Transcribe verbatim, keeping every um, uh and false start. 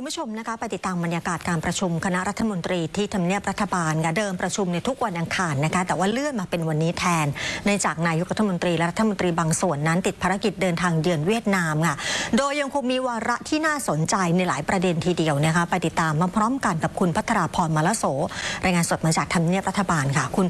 คุณผู้ชมนะคะไปติดตามบรรยากาศการประชุมคณะรัฐมนตรีที่ทำเนียบรัฐบาลค่ะเดิมประชุมในทุกวันอังคารนะคะแต่ว่าเลื่อนมาเป็นวันนี้แทนเนื่องจากนายกรัฐมนตรีและรัฐมนตรีบางส่วนนั้นติดภารกิจเดินทางเยือนเวียดนามค่ะโดยยังคงมีวาระที่น่าสนใจในหลายประเด็นทีเดียวนะคะไปติดตามมาพร้อมกันกับคุณภัทราพรมาลโสรายงานสดมาจากทำเนียบรัฐบาลค่ะคุณ